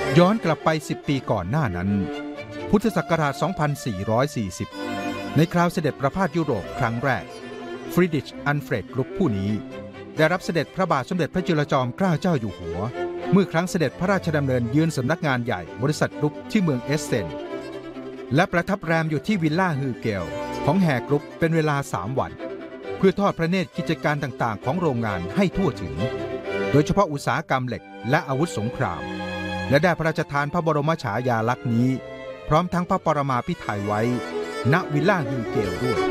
ย้อนกลับไป10 ปีก่อนหน้านั้นพุทธศักราช 2440 ในคราวเสด็จประพาสยุโรปครั้งแรกฟรีดริช อันเฟรด กรุ๊ปผู้นี้ได้รับเสด็จพระบาทสมเด็จพระจุลจอมเกล้าเจ้าอยู่หัวเมื่อครั้งเสด็จพระราชดำเนินเยือนสำนักงานใหญ่บริษัทกรุ๊ปที่เมืองเอสเซนและประทับแรมอยู่ที่วิลล่าฮือเกลของแห่กรุ๊ปเป็นเวลา3 วันเพื่อทอดพระเนตรกิจการต่างๆของโรงงานให้ทั่วถึงโดยเฉพาะอุตสาหกรรมเหล็กและอาวุธสงครามและได้พระราชทานพระบรมฉายาลักษณ์นี้พร้อมทั้งพระปรมาภิไธยไว้ณวิลล่าฮือเกลด้วย